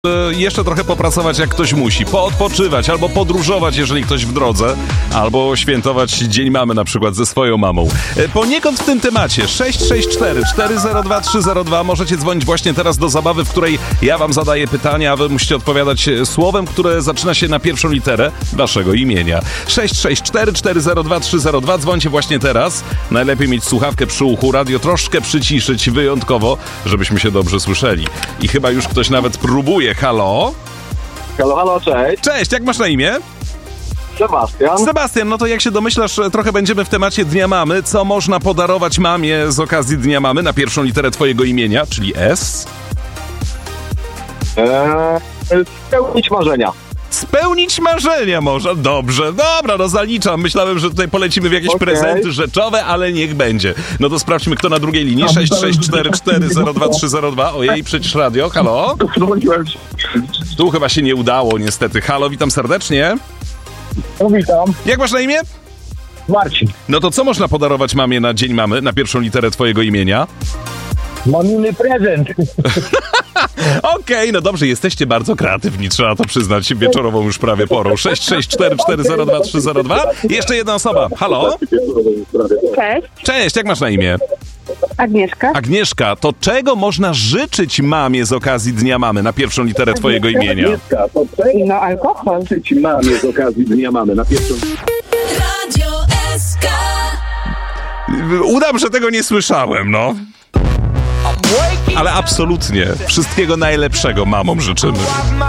Jeszcze trochę popracować, jak ktoś musi, poodpoczywać, albo podróżować, jeżeli ktoś w drodze, albo świętować Dzień Mamy na przykład ze swoją mamą. Poniekąd w tym temacie 664-402-302 możecie dzwonić właśnie teraz do zabawy, w której ja wam zadaję pytania, a wy musicie odpowiadać słowem, które zaczyna się na pierwszą literę waszego imienia. 664-402-302, dzwońcie właśnie teraz. Najlepiej mieć słuchawkę przy uchu, radio troszkę przyciszyć wyjątkowo, żebyśmy się dobrze słyszeli. I chyba już ktoś nawet próbuje. Halo? Halo, cześć. Cześć, jak masz na imię? Sebastian. Sebastian, no to jak się domyślasz, trochę będziemy w temacie Dnia Mamy. Co można podarować mamie z okazji Dnia Mamy na pierwszą literę twojego imienia, czyli S? Spełnić marzenia. Spełnić marzenia może. Dobrze, dobra, no zaliczam. Myślałem, że tutaj polecimy w jakieś prezenty rzeczowe, ale niech będzie. No to sprawdźmy, kto na drugiej linii. 664-402-302. Ojej, przecież radio. Halo? Tu chyba się nie udało, niestety. Halo, witam serdecznie. Witam. Jak masz na imię? Marcin. No to co można podarować mamie na Dzień Mamy, na pierwszą literę twojego imienia? Maminy prezent. Okej, no dobrze, jesteście bardzo kreatywni, trzeba to przyznać, wieczorową już prawie porą. 664-402-302. Jeszcze jedna osoba. Halo? Cześć, Cześć, jak masz na imię? Agnieszka. Agnieszka, to czego można życzyć mamie z okazji Dnia Mamy na pierwszą literę twojego imienia? No alkohol. Życzyć mamie z okazji Dnia Mamy na pierwszą... Radio SK. Udam, że tego nie słyszałem, no. Ale absolutnie. Wszystkiego najlepszego mamom życzymy.